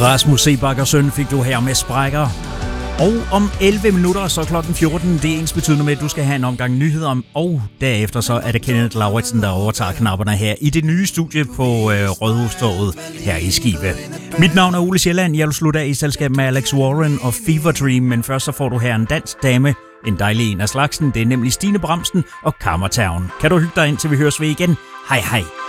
Rasmus Sebakker Søn fik du her med Sprækker. Og om 11 minutter, så klokken 14, det er ensbetydende med, at du skal have en omgang nyheder, og derefter så er det Kenneth Lauritsen, der overtager knapperne her i det nye studie på Rådhustorvet her i Skive. Mit navn er Ole Sjælland, jeg vil slutte af i selskab med Alex Warren og Fever Dream, men først så får du her en dansk dame, en dejlig en af slagsen, det er nemlig Stine Bramsen og Kammertown. Kan du hygge dig ind, til vi høres ved igen? Hej hej.